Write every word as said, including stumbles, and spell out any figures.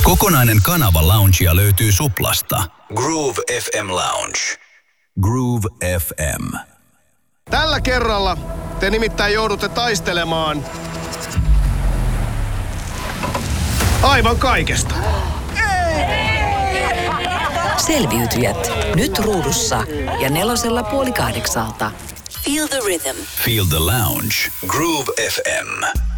Kokonainen kanava loungea löytyy Suplasta. Groove F M Lounge. Groove F M. Tällä kerralla te nimittäin joudutte taistelemaan aivan kaikesta. Selviytyjät nyt ruudussa ja nelosella puoli kahdeksalta. Feel the rhythm. Feel the lounge. Groove F M.